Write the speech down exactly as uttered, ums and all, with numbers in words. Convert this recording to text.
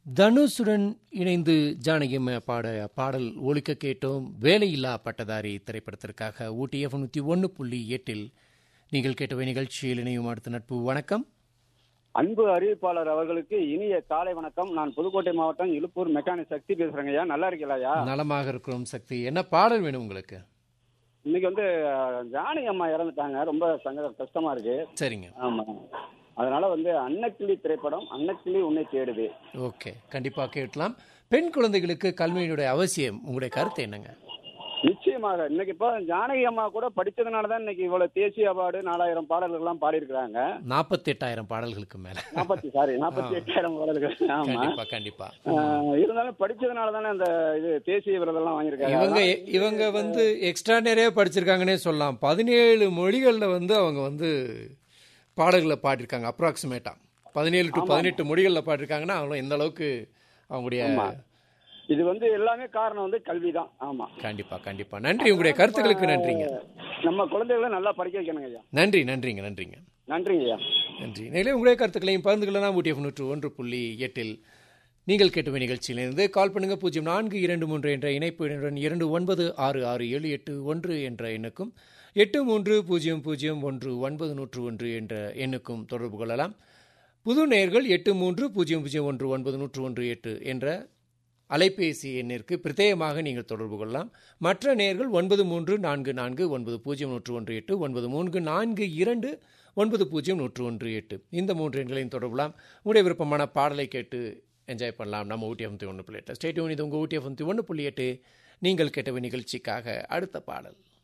தனுஷுடன் இணைந்து ஜானகி அம்மா பாட பாடல் ஒலிக்க கேட்டோம். வேலையில்லா பட்டதாரி திரைப்படத்திற்காக ஊட்டி எஃப் நூற்றி ஒன்று புள்ளி எட்டில் நீங்கள் கேட்டவை நிகழ்ச்சியில் இணையும் அடுத்த நட்பு. வணக்கம். அன்பு அறிவிப்பாளர் அவர்களுக்கு இனிய காலை வணக்கம். நான் புதுக்கோட்டை மாவட்டம் இலுப்பூர் மெக்கானிக் சக்தி பேசுறேங்க ஐயா. நல்லா இருக்கீங்களா? நலமாக இருக்கிறோம் சக்தி. என்ன பாடல் வேணும் உங்களுக்கு? இன்னைக்கு வந்து ஜானகி அம்மா இறந்துட்டாங்க. ரொம்ப சங்க கஷ்டமா இருக்கு. சரிங்க. ஆமா, அதனால வந்து அன்னக்கிளி திரைப்படம் அன்னக்கிளி உன்னை தேடுது. ஓகே, கண்டிப்பா கேட்கலாம். பெண் குழந்தைகளுக்கு கல்வியினுடைய அவசியம், உங்களுடைய கருத்து என்னங்க? நிச்சயமாக இன்னைக்கு இப்போ ஜானகி அம்மா கூட படிச்சதுனாலதான் இன்னைக்கு இவ்வளவு தேசிய அவார்டு நாலாயிரம் பாடல்கள் எல்லாம் பாடி இருக்கிறாங்க. நாற்பத்தி எட்டாயிரம் பாடல்களுக்கு மேல. நாற்பத்தி சாரி நாற்பத்தி எட்டாயிரம் பாடல்கள். ஆமா, கண்டிப்பா. இருந்தாலும் படிச்சதுனால தானே அந்த இது தேசிய விருதெல்லாம் வாங்கியிருக்காங்க. இவங்க இவங்க வந்து எக்ஸ்ட்ரா நிறைய படிச்சிருக்காங்கன்னே சொல்லலாம். பதினேழு மொழிகள்ல வந்து அவங்க வந்து பாடல்களை பாடிருக்காங்க. அப்ராக்சிமேட்டா பதினேழு டு பதினெட்டு மொழிகள்ல பாடிருக்காங்கன்னா அவங்க எந்த அளவுக்கு அவங்களுடைய இது வந்து எல்லாமே காரணம் வந்து கல்விதான். ஆமா, கண்டிப்பா கண்டிப்பா. நன்றி, உங்களுடைய கருத்துக்களுக்கு நன்றிங்க. நம்ம குழந்தைகளை நல்லா படிக்க வைக்கணுங்க ஐயா. நன்றி நன்றிங்க நன்றிங்க நன்றிங்க ஐயா. நன்றி. நேரிலே உங்களுடைய கருத்துக்களையும் பகிர்ந்து கொள்ளலாம். ஊட்டி எஃப் நூற்று ஒன்று புள்ளி எட்டில் நீங்கள் கேட்டுவை நிகழ்ச்சியிலிருந்து கால் பண்ணுங்க. பூஜ்ஜியம் நான்கு இரண்டு மூன்று என்ற இணைப்பு எண்ணுடன் இரண்டு ஒன்பது ஆறு ஆறு ஏழு எட்டு ஒன்று என்ற எண்ணுக்கும் எட்டு மூன்று பூஜ்ஜியம் பூஜ்ஜியம் ஒன்று ஒன்பது நூற்று ஒன்று என்ற எண்ணுக்கும் தொடர்பு கொள்ளலாம். புது நேயர்கள் எட்டு மூன்று பூஜ்ஜியம் பூஜ்ஜியம் ஒன்று ஒன்பது நூற்று ஒன்று எட்டு என்ற அலைபேசி எண்ணிற்கு பிரத்யேகமாக நீங்கள் தொடர்பு கொள்ளலாம். மற்ற நேயர்கள் ஒன்பது மூன்று நான்கு நான்கு ஒன்பது பூஜ்ஜியம் நூற்று ஒன்று எட்டு ஒன்பது மூன்று நான்கு இரண்டு ஒன்பது பூஜ்ஜியம் நூற்று ஒன்று எட்டு இந்த மூன்று எண்களையும் தொடரலாம். உங்களுடைய விருப்பமான பாடலை கேட்டு என்ஜாய் பண்ணலாம். நம்ம ஊட்டி எஃப் ஒன்று புள்ளி எட்டு ஸ்டேட் இது உங்கள் ஊட்டி எஃப் ஒன்று புள்ளி எட்டு. நீங்கள் கேட்டவை நிகழ்ச்சிக்காக அடுத்த பாடல்.